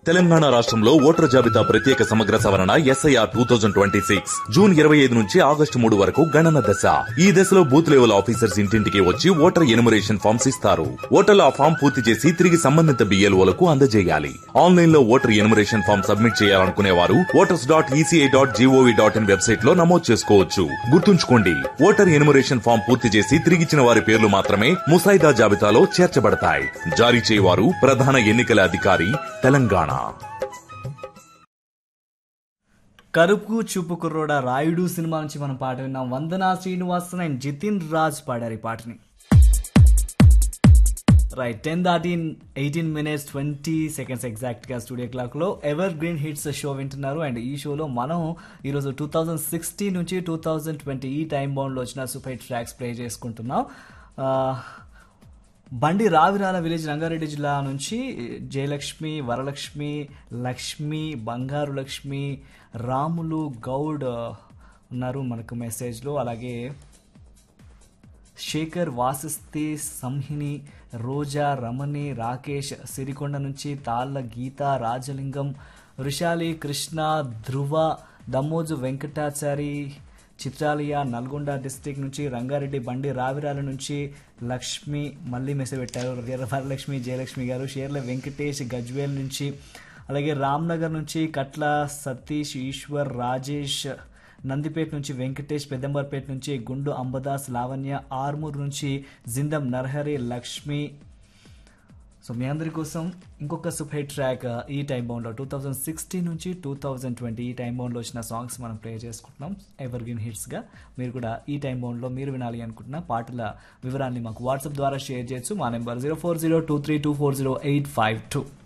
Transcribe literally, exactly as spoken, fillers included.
తెలంగాణ రాష్ట్రంలో ఓటర్ జాబితా ప్రత్యేక సమగ్ర సవరణ SIR two thousand twenty six June ఇరవై ఐదు నుంచి ఆగస్టు మూడు వరకు గణన దశ. ఈ దశలో బూత్ లెవెల్ ఆఫీసర్స్ ఇంటింటికి వచ్చి ఓటర్ ఎనుమరేషన్ ఫామ్స్ ఇస్తారు. ఓటర్లు ఆ ఫామ్ పూర్తి చేసి తిరిగి సంబంధిత బిఎల్ఓలకు అందజేయాలి. ఆన్లైన్ లో ఓటర్ ఎనుమరేషన్ ఫామ్ సబ్మిట్ చేయాలనుకునే వారు voters dot ECI dot GOV dot in website లో నమోదు చేసుకోవచ్చు. గుర్తుంచుకోండి, ఓటర్ ఎనుమరేషన్ ఫామ్ పూర్తి చేసి తిరిగిచ్చిన వారి పేర్లు మాత్రమే ముసాయిదా జాబితాలో చేర్చబడతాయి. జారీ చేయవారు ప్రధాన ఎన్నికల అధికారి, తెలంగాణ. కరుపు చూపు కుర్రోడా రాయుడు సినిమా నుంచి మనం పాట విన్నాం. వందనా శ్రీనివాసన్ అండ్ జితిన్ రాజ్ పాడారు ఈ పాటని. Right, ten దాటిన్ eighteen minutes twenty seconds ఎగ్జాక్ట్గా స్టూడియో క్లాక్లో ఎవర్ గ్రీన్ హిట్స్ షో వింటున్నారు. అండ్ ఈ షోలో మనం ఈరోజు టూ థౌజండ్ సిక్స్టీన్ నుంచి టూ థౌజండ్ ట్వంటీ ఈ టైం బౌండ్లో వచ్చిన సూపర్ ట్రాక్స్ ప్లే చేసుకుంటున్నాం. బండి రావిరాల విలేజ్ రంగారెడ్డి జిల్లా నుంచి జయలక్ష్మి, వరలక్ష్మి, లక్ష్మి, బంగారు లక్ష్మి, రాములు గౌడ్ ఉన్నారు మనకు మెసేజ్లో. అలాగే శేఖర్, వాసిస్తి, సంహిని, రోజా, రమణి, రాకేష్, సిరికొండ నుంచి తాళ్ళ గీత, రాజలింగం, వృషాలి, కృష్ణ, ధ్రువ, దమ్మోజు వెంకటాచారి, చిత్రాలయ, నల్గొండ డిస్టిక్ నుంచి రంగారెడ్డి, బండి రావిరాల నుంచి లక్ష్మి మళ్ళీ మెసేజ్ పెట్టారు. వరలక్ష్మి, జయలక్ష్మి గారు, షేర్ల వెంకటేష్ గజ్వేల్ నుంచి, అలాగే రామ్నగర్ నుంచి కట్ల సతీష్, ఈశ్వర్, రాజేష్, నందిపేట నుంచి వెంకటేష్, పెద్దంబర్పేట నుంచి గుండు అంబదాస్, లావణ్య, ఆర్మూర్ నుంచి జిందం నర్హరి, లక్ష్మి. సో మీ అందరి కోసం ఇంకొక సూపర్ హిట్ ట్రాక్ ఈ టైం బౌండ్లో టూ థౌజండ్ సిక్స్టీన్ నుంచి టూ థౌజండ్ ట్వంటీ ఈ టైం బౌండ్లో వచ్చిన సాంగ్స్ మనం ప్లే చేసుకుంటున్నాం ఎవర్ గ్రీన్ హిట్స్గా. మీరు కూడా ఈ టైం బౌండ్లో మీరు వినాలి అనుకుంటున్న పాటల వివరాన్ని మాకు వాట్సాప్ ద్వారా షేర్ చేయొచ్చు. మా number zero four zero two three two four zero eight five two.